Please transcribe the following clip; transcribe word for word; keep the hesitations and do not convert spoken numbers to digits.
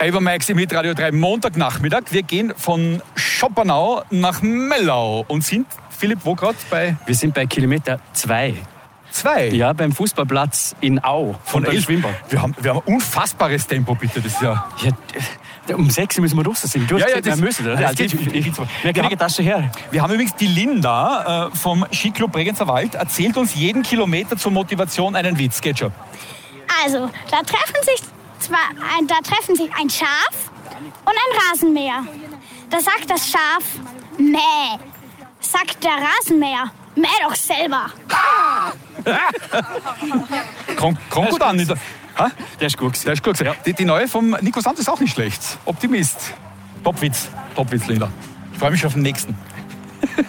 Maxi mit Radio drei Montagnachmittag. Wir gehen von Schoppernau nach Mellau und sind, Philipp, wo gerade bei? Wir sind bei Kilometer zwei. Zwei? Ja, beim Fußballplatz in Au. Von beim Schwimmbad. Wir haben, wir haben ein unfassbares Tempo, bitte. Das ist ja... ja um sechs müssen wir raus sein. Du hast ja, ja, gesagt, das, wir müssen. das Ja, geht, ich, ich, ich, wer wir, kriegt das schon her? wir haben übrigens die Linda äh, vom Skiclub Bregenzer Wald. Erzählt uns jeden Kilometer zur Motivation einen Witz. Geht schon. Also, da treffen sich zwar ein, da treffen sich ein Schaf und ein Rasenmäher. Da sagt das Schaf, mäh. Sagt der Rasenmäher, mäh doch selber. Kommt, kommt gut an. Ha? Der ist gut. Der ist gut. Ja. Die, die neue vom Nico Santos ist auch nicht schlecht. Optimist. Topwitz. Topwitz, Linda. Ich freue mich auf den nächsten.